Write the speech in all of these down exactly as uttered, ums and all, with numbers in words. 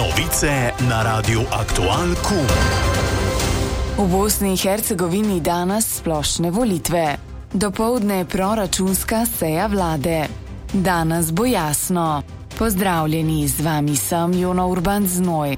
Novice na Radiu Aktual Q. V Bosni in Hercegovini danes splošne volitve. Dopoldne proračunska seja vlade. Danes bo jasno. Pozdravljeni, z vami sem Jona Urban Znoj.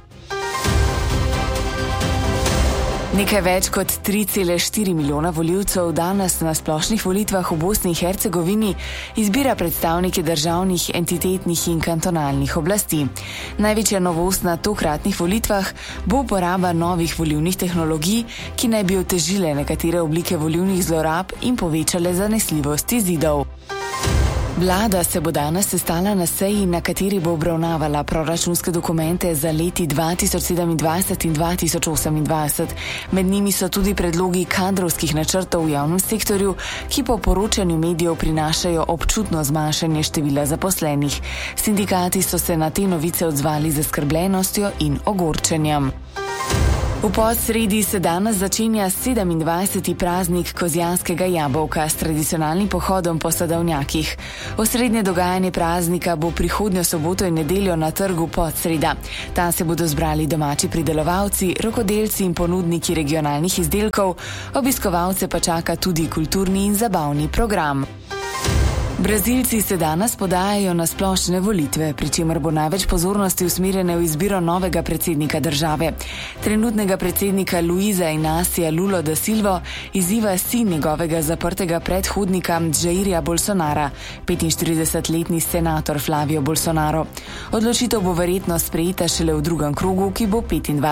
Nekaj več kot tri cele štiri milijona volivcev danes na splošnih volitvah v Bosni in Hercegovini izbira predstavnike državnih, entitetnih in kantonalnih oblasti. Največja novost na tokratnih volitvah bo uporaba novih volilnih tehnologij, ki naj bi otežile nekatere oblike volilnih zlorab in povečale zanesljivost izidov. Vlada se bo danes sestala na seji, na kateri bo obravnavala proračunske dokumente za leti dva tisoč sedemindvajset in dva tisoč osemindvajset. Med njimi so tudi predlogi kadrovskih načrtov v javnem sektorju, ki po poročanju medijev prinašajo občutno zmanjšanje števila zaposlenih. Sindikati so se na te novice odzvali z zaskrbljenostjo in ogorčenjem. V Podsredi se danes začenja sedemindvajseti praznik kozjanskega jabolka s tradicionalnim pohodom po sadovnjakih. Osrednje dogajanje praznika bo prihodnjo soboto in nedeljo na trgu Podsreda. Tam se bodo zbrali domači pridelovalci, rokodelci in ponudniki regionalnih izdelkov, obiskovalce pa čaka tudi kulturni in zabavni program. Brazilci se danes podajajo na splošne volitve, pri čemer bo največ pozornosti usmerjene v izbiro novega predsednika države. Trenutnega predsednika Luiza Inácia Lula da Silva izziva sin njegovega zaprtega predhodnika Jairja Bolsonara, petinštiridesetletni senator Flavio Bolsonaro. Odločitev bo verjetno sprejeta šele v drugem krogu, ki bo petindvajsetega